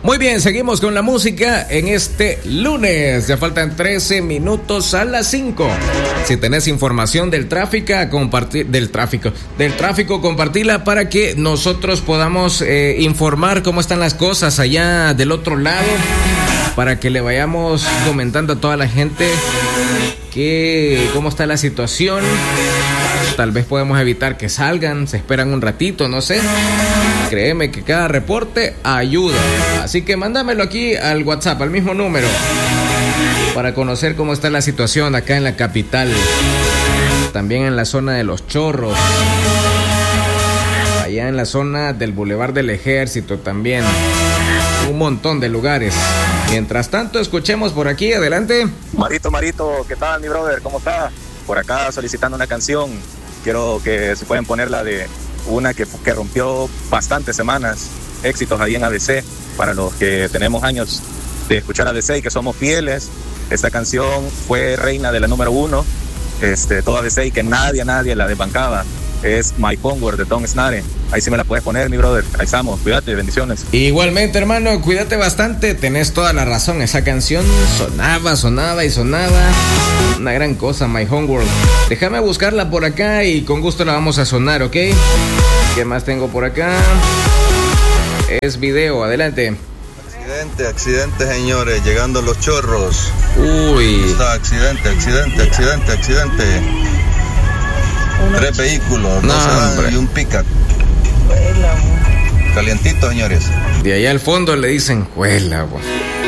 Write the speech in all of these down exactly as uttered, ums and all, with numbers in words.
Muy bien, seguimos con la música en este lunes. Ya faltan trece minutos a las cinco. Si tenés información del tráfico, compartir del tráfico, del tráfico, compartirla para que nosotros podamos eh, informar cómo están las cosas allá del otro lado, para que le vayamos comentando a toda la gente que cómo está la situación. Tal vez podemos evitar que salgan, se esperan un ratito, no sé. Créeme que cada reporte ayuda. Así que mándamelo aquí al WhatsApp, al mismo número, para conocer cómo está la situación acá en la capital. También en la zona de Los Chorros. Allá en la zona del Boulevard del Ejército también. Un montón de lugares. Mientras tanto, escuchemos por aquí, adelante. Marito, Marito, ¿qué tal, mi brother? ¿Cómo está? Por acá solicitando una canción. Quiero que se pueden poner la de una que, que rompió bastantes semanas, éxitos ahí en A B C, para los que tenemos años de escuchar A B C y que somos fieles. Esta canción fue reina de la número uno, este, toda A B C, y que nadie, nadie la desbancaba. Es My Homework de Tom Snare. Ahí sí me la puedes poner, mi brother. Ahí estamos, cuídate, bendiciones. Igualmente, hermano, cuídate bastante. Tenés toda la razón, esa canción sonaba, sonaba y sonaba. Una gran cosa, My Homework. Déjame buscarla por acá y con gusto la vamos a sonar, ¿ok? ¿Qué más tengo por acá? Es video, adelante. Accidente, accidente, señores, llegando Los Chorros. Uy. Está accidente, accidente, accidente, accidente. Tres vehículos, no, dos sedan y un pickup. Calientito, señores. De allá al fondo le dicen juela, bo.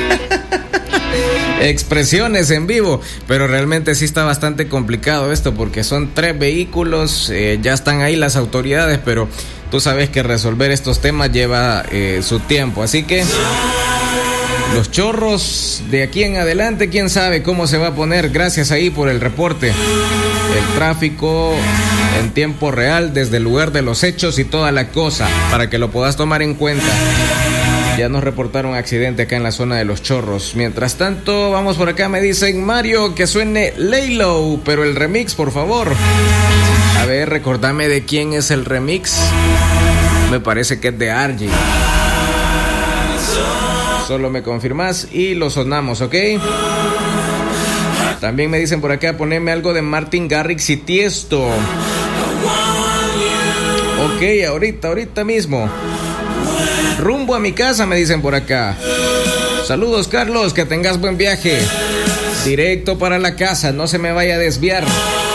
Expresiones en vivo, pero realmente sí está bastante complicado esto, porque son tres vehículos, eh, ya están ahí las autoridades, pero tú sabes que resolver estos temas lleva eh, su tiempo, así que Los Chorros, de aquí en adelante, quién sabe cómo se va a poner. Gracias ahí por el reporte. El tráfico en tiempo real desde el lugar de los hechos y toda la cosa, para que lo puedas tomar en cuenta. Ya nos reportaron accidente acá en la zona de Los Chorros. Mientras tanto, vamos por acá, me dicen, Mario, que suene Laylow, pero el remix, por favor. A ver, recordame de quién es el remix. Me parece que es de R J. Solo me confirmas y lo sonamos, ¿ok? También me dicen por acá, poneme algo de Martin Garrix y Tiesto. Ok, ahorita, ahorita mismo. Rumbo a mi casa, me dicen por acá. Saludos, Carlos, que tengas buen viaje. Directo para la casa, no se me vaya a desviar.